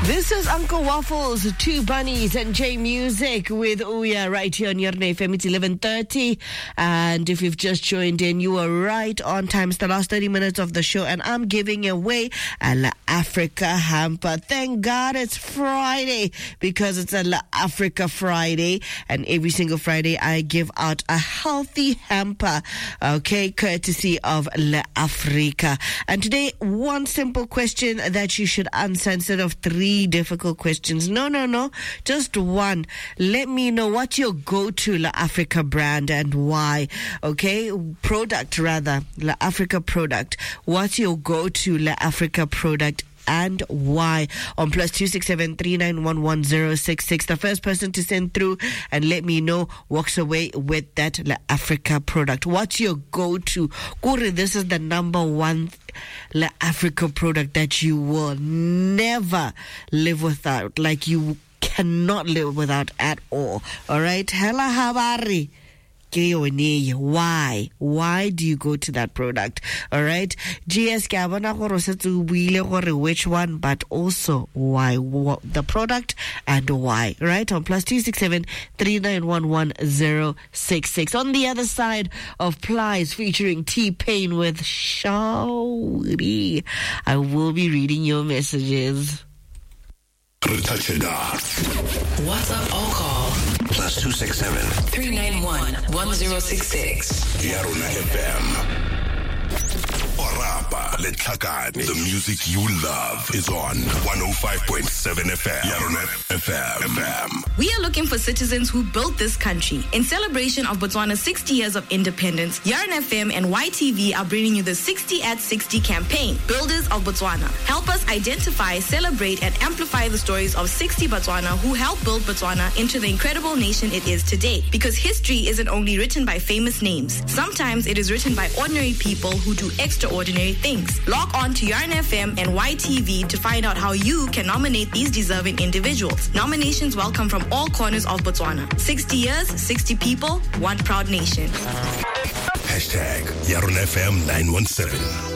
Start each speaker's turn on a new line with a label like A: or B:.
A: This is Uncle Waffles, Two Bunnies, and J Music with Ouya right here on Yarn FM. It's 11:30, and if you've just joined in, you are right on time. It's the last 30 minutes of the show, and I'm giving away a La Africa hamper. Thank God it's Friday, because it's a La Africa Friday, and every single Friday I give out a healthy hamper, okay, courtesy of La Africa. And today, one simple question that you should answer instead of three difficult questions. No, just one. Let me know what's your go-to La Africa brand and why. Okay, product rather, La Africa product. What's your go-to La Africa product and why? On +267 3911 the first person to send through and let me know walks away with that La Africa product. What's your go-to? Kuri, this is the number one La Africa product that you will never live without, like you cannot live without at all. All right, hela habari. Why? Why do you go to that product? All right. GS which one, but also why? The product and why. Right? On +267 3911 On the other side of Plies featuring T-Pain with Shawty, I will be reading your messages.
B: WhatsApp or call +267 391-1066.
C: Yarona FM. Orapa Letlhakane. The music you love is on 105.7 FM. Yarona FM.
D: We are looking for citizens who built this country. In celebration of Botswana's 60 years of independence, Yarn FM and YTV are bringing you the 60 at 60 campaign, Builders of Botswana. Help us identify, celebrate, and amplify the stories of 60 Botswana who helped build Botswana into the incredible nation it is today. Because history isn't only written by famous names. Sometimes it is written by ordinary people who do extraordinary things. Log on to Yarn FM and YTV to find out how you can nominate these deserving individuals. Nominations welcome from all corners of Botswana. 60 years, 60 people, one proud nation.
C: #YarnFM 917.